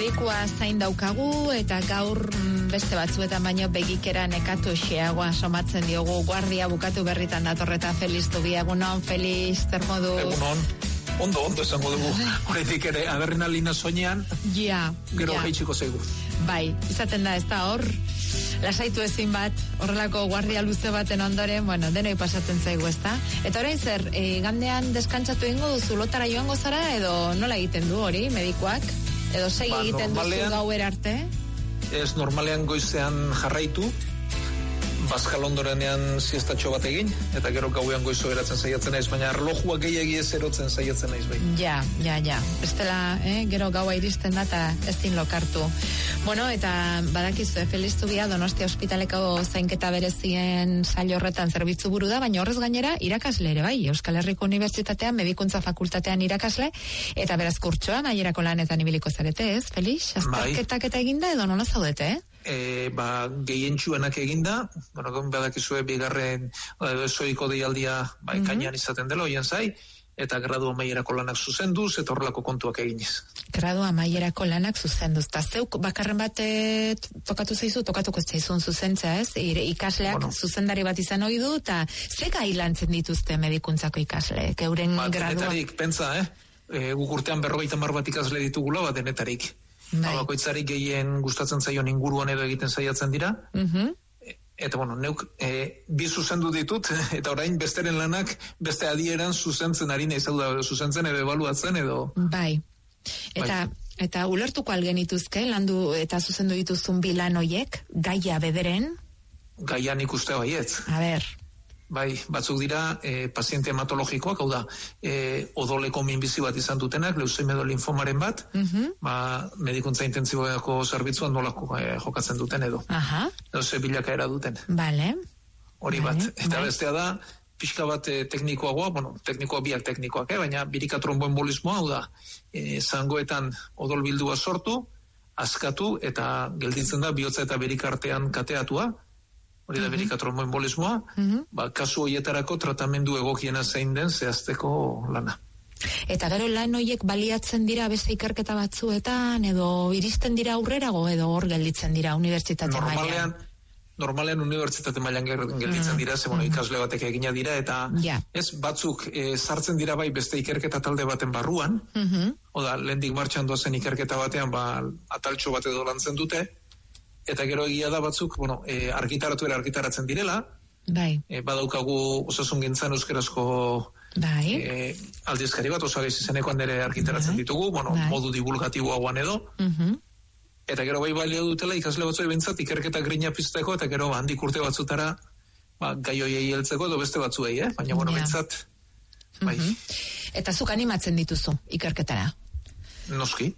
medikua zain daukagu eta gaur beste batzuetan baino begikera nekatu xeagoa somatzen diogu. Guardia bukatu berritan datorreta Feliz Tubia. Egunon, Feliz, zer modu? Egunon. Ondo esango dugu. Horretik ere, adrenalina soinean, gero jaitsiko zaigu. Bai, izaten da, ez da hor, lasaitu ezin bat, horrelako guardia luze baten ondoren, bueno, denoi pasatzen zaigu, ez da? Eta orain zer, gandean deskantzatu egingo duzu, lotara joango zara, edo nola egiten du hori, medikoak? Edo segi egiten duzu gauer arte? Ez, normalean goizean jarraitu, Bazkal ondorenean siestatxo bat egin, eta gero gauean goizo geratzen saiatzen naiz, baina erlojua gehiagi ez erotzen saiatzen naiz bai. Ja. Bestela, gero gaua iristen da eta ezin lokartu. Bueno, eta badakizu, Feliz Tubia Donostia Ospitaleko zainketa berezien sail horretan zerbitzu buru da, baina horrez gainera irakasle ere bai, Euskal Herriko Unibertsitatean Medikuntza Fakultatean irakasle, eta beraz kurtsoa maierako lanetan ibiliko zarete, ez, Feliz? Azterketak eta eginda edo nola zaudete, gehientsuenak eginda, bueno, badakizue bigarren ezoiko deialdia ekainean izaten dela, oien zai, eta gradu amaierako lanak zuzenduz, eta horrelako kontuak eginez. Gradu amaierako lanak zuzenduz, eta zeuk bakarren bat tokatuko zaizun zuzentzea, ez? Ikasleak zuzendari bat izan ohi du, eta ze gai lantzen dituzte medikuntzako ikasleek, euren gradua? Denetarik, pentsa, guk urtean 50 bat ikasle ditugula, denetarik. Bakoitzarik gehien gustatzen zaion inguruan edo egiten saiatzen dira. Eta bueno, neuk bi zuzendu ditut, eta orain besteren lanak beste adieran zuzentzen ari naiz, zuzentzen edo ebaluatzen edo. Bai. Eta ulertuko algenituzke, landu eta zuzendu dituzun bi lan hoiek, gaia bederen? Gaian ikuste baietz. A ber. Bai, batzuk dira paziente hematologikoak, hau da, odoleko minbizi bat izan dutenak, leusemia edo linfomaren bat, medikuntza intentsiboako zerbitzuan nolako jokatzen duten edo. Edo ze bilakaera duten. Hori bat. Eta bestea da, pixka bat teknikoagoa, teknikoa biak teknikoak, baina birika tromboembolismoa, hau da, zangoetan odol bildua sortu, askatu, eta gelditzen da bihotza eta birika artean kateatua, hori da birika tromboembolismoa, kasu horietarako tratamendu egokiena zein den zehazteko lana. Eta gero lan horiek baliatzen dira beste ikerketa batzuetan, edo iristen dira aurrerago, edo hor gelditzen dira unibertsitate mailan? Normalean unibertsitate mailan gelditzen dira, ze ikasle batek egina dira, eta ez batzuk sartzen dira bai beste ikerketa talde baten barruan, oda, lehendik martxan doazen ikerketa batean, ataltxo bat edo lantzen dute, eta gero egia da batzuk, argitaratzen direla, badaukagu osasun gintzan euskerazko aldizkari bat, osagaiz izenekoan ere argitaratzen ditugu, modu divulgatiboagoan edo, eta gero bai balio dutela ikasle batzoi bintzat ikerketa grina pizteko, eta gero handik urte batzutara gai hoiei heltzeko edo beste batzuei, baina bintzat, bai. Eta zuk animatzen dituzu ikerketara? Noski.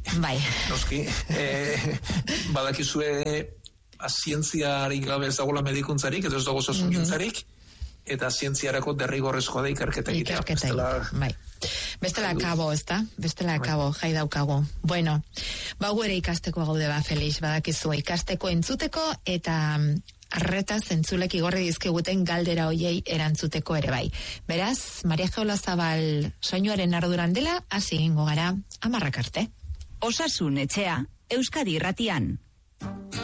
Badakizue zientziarik gabe ez dagoela medikuntzarik, edo ez dago osasungintzarik, eta zientziarako derrigorrezkoa da ikerketa egitea. Bestela akabo, ez da? Bestela akabo, jai daukago. Bueno, gu ere ikasteko gaude Feliz, badakizu, ikasteko entzuteko, eta arretaz entzulek igorri dizkiguten galdera hoiei erantzuteko ere bai. Beraz, Maria Jaula Zabal soinuaren arduran dela, hasi egingo gara 10 arte. Osasun etxea, Euskadi Irratian.